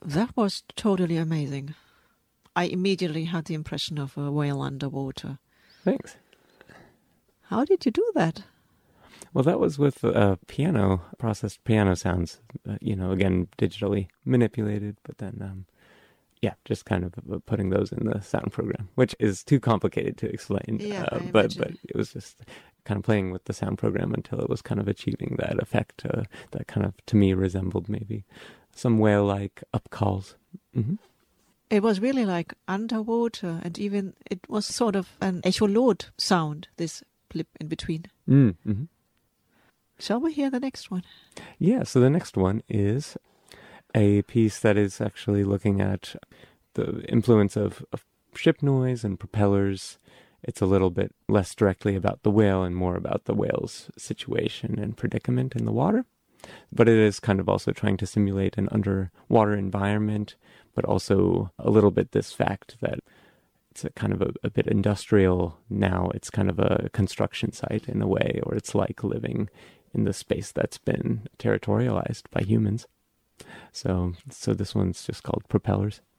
That was totally amazing. I immediately had the impression of a whale underwater. Thanks. How did you do that? Well, that was with piano, processed piano sounds, again, digitally manipulated, but then, just kind of putting those in the sound program, which is too complicated to explain. Yeah, but it was just kind of playing with the sound program until it was kind of achieving that effect that kind of, to me, resembled maybe some whale-like upcalls. Mm-hmm. It was really like underwater, and even it was sort of an echolot sound, this blip in between. Mm-hmm. Shall we hear the next one? Yeah, so the next one is a piece that is actually looking at the influence of ship noise and propellers. It's a little bit less directly about the whale and more about the whale's situation and predicament in the water. But it is kind of also trying to simulate an underwater environment, but also a little bit this fact that it's a kind of a bit industrial now. It's kind of a construction site in a way, or it's like living in the space that's been territorialized by humans. So this one's just called Propellers.